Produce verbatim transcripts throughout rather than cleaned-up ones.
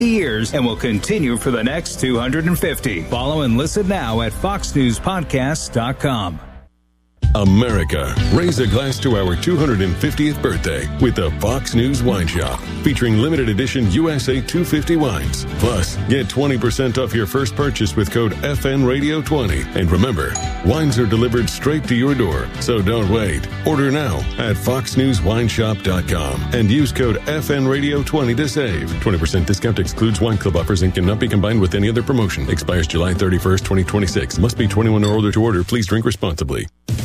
years and will continue for the next two hundred fifty. Follow and listen now at fox news podcasts dot com. America, raise a glass to our two hundred fiftieth birthday with the Fox News Wine Shop, featuring limited edition U S A two fifty wines. Plus, get twenty percent off your first purchase with code F N Radio twenty. And remember, wines are delivered straight to your door, so don't wait. Order now at fox news wine shop dot com and use code F N Radio twenty to save. twenty percent discount excludes wine club offers and cannot be combined with any other promotion. Expires July thirty-first, twenty twenty-six. Must be twenty-one or older to order. Please drink responsibly.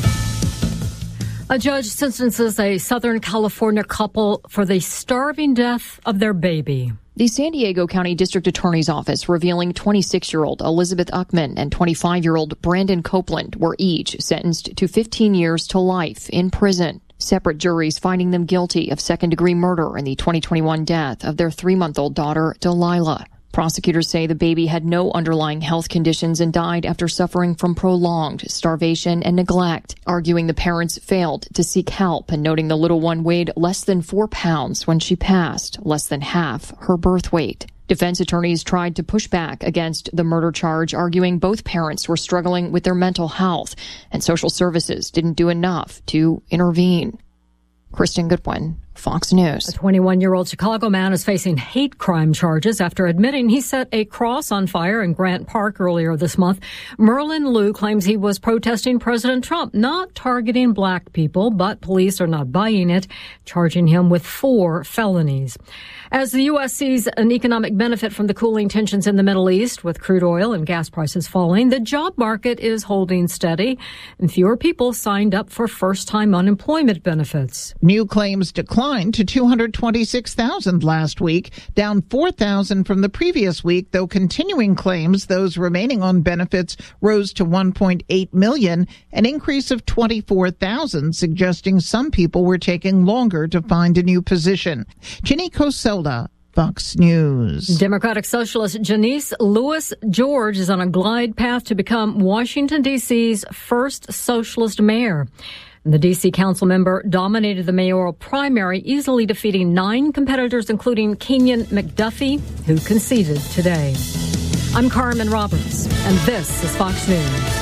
A judge sentences a Southern California couple for the starving death of their baby. The San Diego County District Attorney's Office revealing twenty-six-year-old Elizabeth Uckman and twenty-five-year-old Brandon Copeland were each sentenced to fifteen years to life in prison. Separate juries finding them guilty of second-degree murder in the twenty twenty-one death of their three-month-old daughter, Delilah. Prosecutors say the baby had no underlying health conditions and died after suffering from prolonged starvation and neglect, arguing the parents failed to seek help and noting the little one weighed less than four pounds when she passed, less than half her birth weight. Defense attorneys tried to push back against the murder charge, arguing both parents were struggling with their mental health and social services didn't do enough to intervene. Kristen Goodwin, Fox News. A twenty-one-year-old Chicago man is facing hate crime charges after admitting he set a cross on fire in Grant Park earlier this month. Merlin Liu claims he was protesting President Trump, not targeting black people, but police are not buying it, charging him with four felonies. As the U S sees an economic benefit from the cooling tensions in the Middle East, with crude oil and gas prices falling, the job market is holding steady, and fewer people signed up for first-time unemployment benefits. New claims declined to two hundred twenty-six thousand last week, down four thousand from the previous week, though continuing claims, those remaining on benefits, rose to one point eight million, an increase of twenty-four thousand, suggesting some people were taking longer to find a new position. Ginny Coselda, Fox News. Democratic Socialist Janice Lewis George is on a glide path to become Washington, D C's first socialist mayor. The D C council member dominated the mayoral primary, easily defeating nine competitors, including Kenyon McDuffie, who conceded today. I'm Carmen Roberts, and this is Fox News.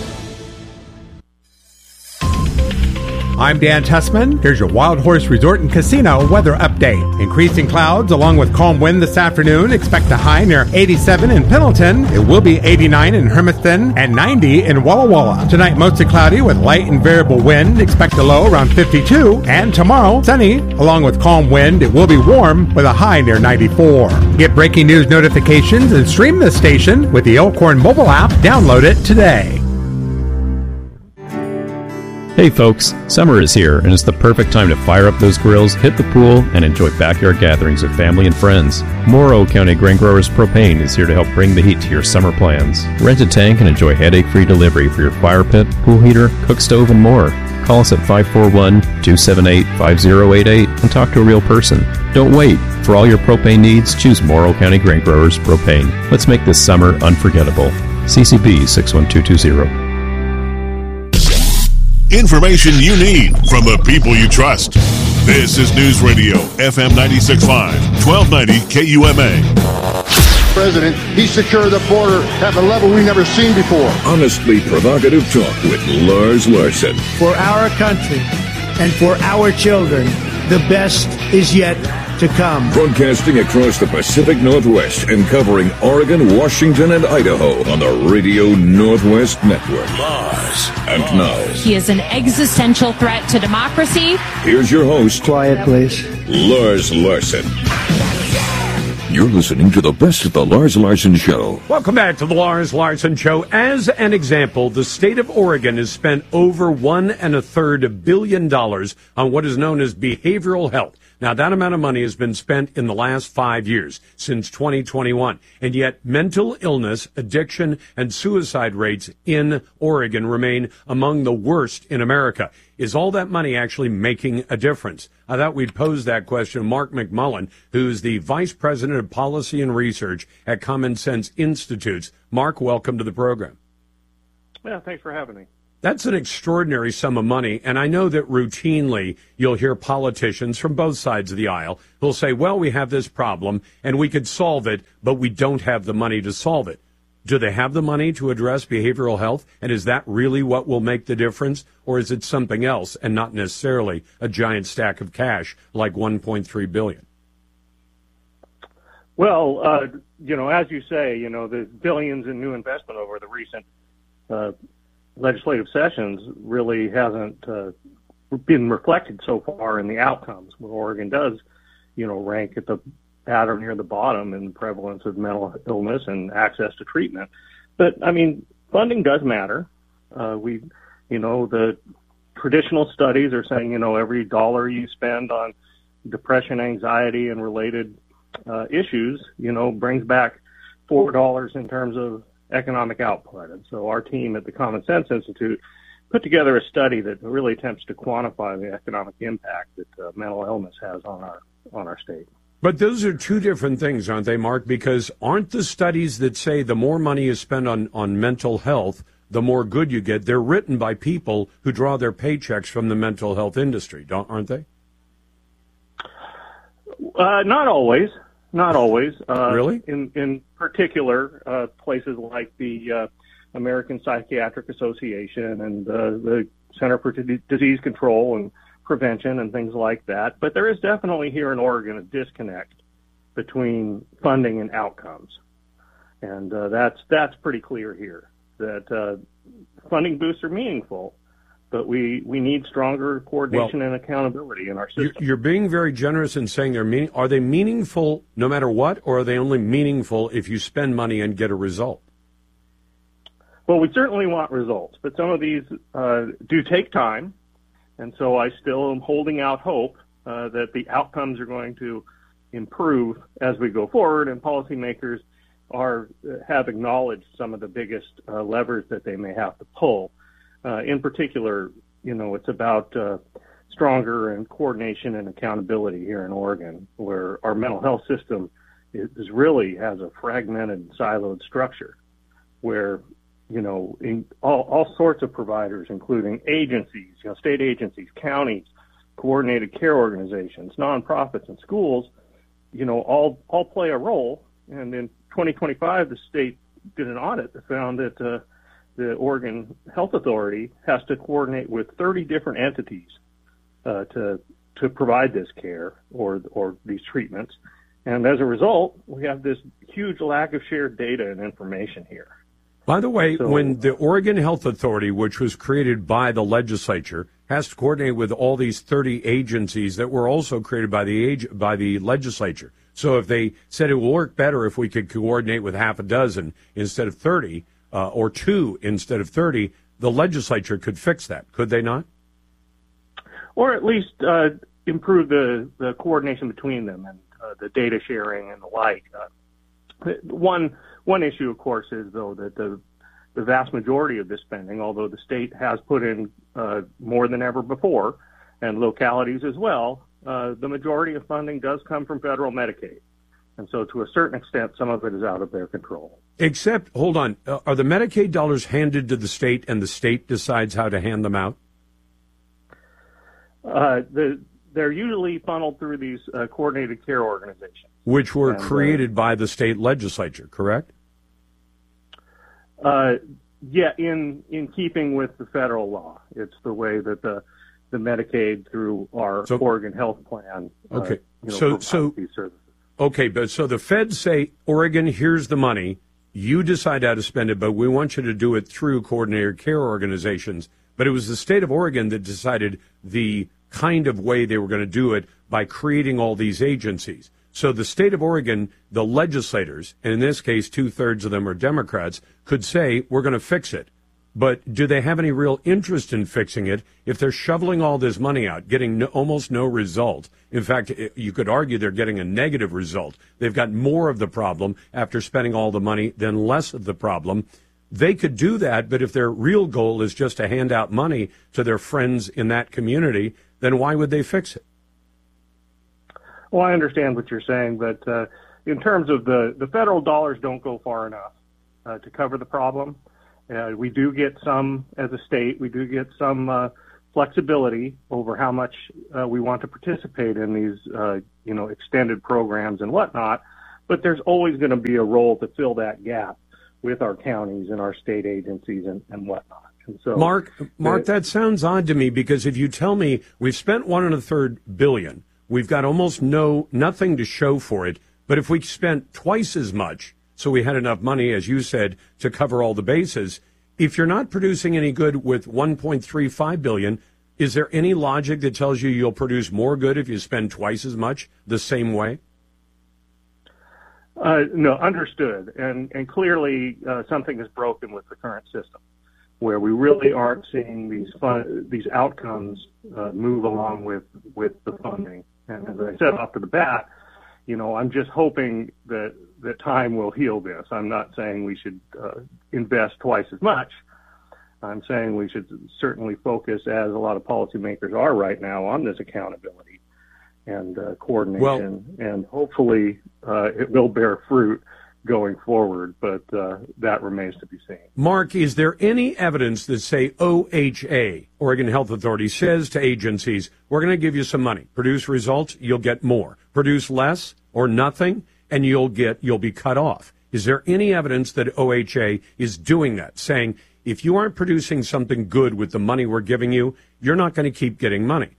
I'm Dan Tessman. Here's your Wild Horse Resort and Casino weather update. Increasing clouds along with calm wind this afternoon. Expect a high near eighty-seven in Pendleton. It will be eighty-nine in Hermiston and ninety in Walla Walla. Tonight, mostly cloudy with light and variable wind. Expect a low around fifty-two. And tomorrow, sunny along with calm wind. It will be warm with a high near ninety-four. Get breaking news notifications and stream this station with the Elkhorn mobile app. Download it today. Hey folks, summer is here and it's the perfect time to fire up those grills, hit the pool, and enjoy backyard gatherings with family and friends. Morrow County Grain Growers Propane is here to help bring the heat to your summer plans. Rent a tank and enjoy headache-free delivery for your fire pit, pool heater, cook stove, and more. Call us at five four one, two seven eight, five zero eight eight and talk to a real person. Don't wait. For all your propane needs, choose Morrow County Grain Growers Propane. Let's make this summer unforgettable. C C B six one two two zero. Information you need from the people you trust. This is News Radio, F M ninety-six point five, twelve ninety K U M A. President, he secured the border at a level we've never seen before. Honestly provocative talk with Lars Larson. For our country and for our children, the best is yet to come. Broadcasting across the Pacific Northwest and covering Oregon, Washington, and Idaho on the Radio Northwest Network. Lars. And now, he is an existential threat to democracy. Here's your host. Quiet, please. Lars Larson. You're listening to the best of the Lars Larson Show. Welcome back to the Lars Larson Show. As an example, the state of Oregon has spent over one and a third billion dollars on what is known as behavioral health. Now, that amount of money has been spent in the last five years, since twenty twenty-one. And yet, mental illness, addiction, and suicide rates in Oregon remain among the worst in America. Is all that money actually making a difference? I thought we'd pose that question to Mark McMullen, who's the Vice President of Policy and Research at Common Sense Institutes. Mark, welcome to the program. Yeah, thanks for having me. That's an extraordinary sum of money, and I know that routinely you'll hear politicians from both sides of the aisle who'll say, well, we have this problem, and we could solve it, but we don't have the money to solve it. Do they have the money to address behavioral health, and is that really what will make the difference, or is it something else and not necessarily a giant stack of cash like one point three billion dollars? Well, uh, you know, as you say, you know, the billions in new investment over the recent uh legislative sessions really hasn't uh, been reflected so far in the outcomes, where Oregon does, you know, rank at the at or near the bottom in prevalence of mental illness and access to treatment. But, I mean, funding does matter. Uh, we, you know, the traditional studies are saying, you know, every dollar you spend on depression, anxiety, and related uh, issues, you know, brings back four dollars in terms of economic output. And so our team at the Common Sense Institute put together a study that really attempts to quantify the economic impact that uh, mental illness has on our on our state. But those are two different things, aren't they, Mark? Because aren't the studies that say the more money you spend on, on mental health, the more good you get, they're written by people who draw their paychecks from the mental health industry, don't aren't they? Uh, not always. Not always. Uh, really? In in particular, uh, places like the uh, American Psychiatric Association and uh, the Center for D- Disease Control and Prevention and things like that. But there is definitely here in Oregon a disconnect between funding and outcomes, and uh, that's that's pretty clear here. That uh, funding boosts are meaningful, but we, we need stronger coordination well, and accountability in our system. You're being very generous in saying they're meaning. Are they meaningful no matter what, or are they only meaningful if you spend money and get a result? Well, we certainly want results, but some of these uh, do take time, and so I still am holding out hope uh, that the outcomes are going to improve as we go forward, and policymakers are have acknowledged some of the biggest uh, levers that they may have to pull. Uh, in particular, you know, it's about uh, stronger and coordination and accountability here in Oregon, where our mental health system is, is really has a fragmented, siloed structure, where, you know, in all, all sorts of providers, including agencies, you know, state agencies, counties, coordinated care organizations, nonprofits, and schools, you know, all all play a role. And in twenty twenty-five, the state did an audit that found that uh, the Oregon Health Authority has to coordinate with thirty different entities uh, to to provide this care or or these treatments. And as a result, we have this huge lack of shared data and information here. By the way, So- when the Oregon Health Authority, which was created by the legislature, has to coordinate with all these thirty agencies that were also created by the age, by the legislature. So if they said it would work better if we could coordinate with half a dozen instead of thirty, uh, or two instead of thirty, the legislature could fix that, could they not? Or at least uh, improve the, the coordination between them and uh, the data sharing and the like. Uh, one one issue, of course, is, though, that the the vast majority of this spending, although the state has put in uh, more than ever before, and localities as well, uh, the majority of funding does come from federal Medicaid. And so to a certain extent, some of it is out of their control. Except, hold on, uh, are the Medicaid dollars handed to the state and the state decides how to hand them out? Uh, the, they're usually funneled through these uh, coordinated care organizations. Which were And, uh, created by the state legislature, correct? Uh, yeah, in in keeping with the federal law, it's the way that the the Medicaid through our So- Oregon Health Plan. Uh, Okay, you know, so provides so these services. okay, but so the feds say, Oregon, here's the money. You decide how to spend it, but we want you to do it through coordinated care organizations. But it was the state of Oregon that decided the kind of way they were going to do it by creating all these agencies. So the state of Oregon, the legislators, and in this case, two-thirds of them are Democrats, could say, we're going to fix it. But do they have any real interest in fixing it if they're shoveling all this money out, getting no, almost no result? In fact, you could argue they're getting a negative result. They've got more of the problem after spending all the money than less of the problem. They could do that, but if their real goal is just to hand out money to their friends in that community, then why would they fix it? Well, I understand what you're saying, but uh, in terms of the, the federal dollars don't go far enough uh, to cover the problem. Uh, we do get some, as a state, we do get some uh, flexibility over how much uh, we want to participate in these, uh, you know, extended programs and whatnot. But there's always going to be a role to fill that gap with our counties and our state agencies and, and whatnot. And so, Mark, Mark, uh, that sounds odd to me, because if you tell me we've spent one and a third billion, we've got almost no nothing to show for it. But if we spent twice as much, so we had enough money, as you said, to cover all the bases, if you're not producing any good with one point three five billion, is there any logic that tells you you'll produce more good if you spend twice as much the same way? Uh, no, understood. And, and clearly uh, something is broken with the current system, where we really aren't seeing these fun, these outcomes uh, move along with, with the funding. And as I said off to the bat, you know, I'm just hoping that, that time will heal this. I'm not saying we should uh, invest twice as much. I'm saying we should certainly focus, as a lot of policymakers are right now, on this accountability and uh, coordination, well, and hopefully uh, it will bear fruit going forward, but uh, that remains to be seen. Mark, is there any evidence that, say, O H A, Oregon Health Authority, says to agencies, we're going to give you some money, produce results, you'll get more, produce less or nothing, and you'll get you'll be cut off? Is there any evidence that O H A is doing that, saying, if you aren't producing something good with the money we're giving you, you're not going to keep getting money?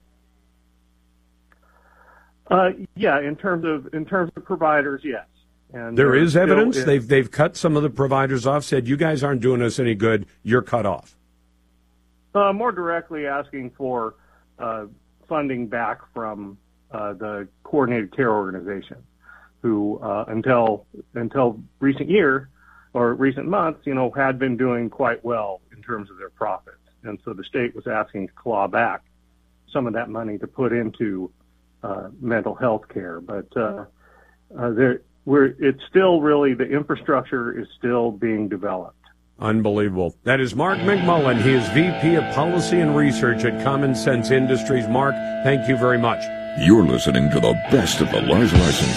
Uh, yeah, in terms of in terms of providers, yes. And there is evidence is, they've they've cut some of the providers off, said you guys aren't doing us any good, you're cut off. Uh, more directly asking for uh, funding back from uh, the coordinated care organization, who uh, until until recent year or recent months, you know, had been doing quite well in terms of their profits, and so the state was asking to claw back some of that money to put into uh, mental health care, but uh, uh, there. We're, it's still really, the infrastructure is still being developed. Unbelievable. That is Mark McMullen. He is V P of Policy and Research at Common Sense Industries. Mark, thank you very much. You're listening to the best of the Lars Larson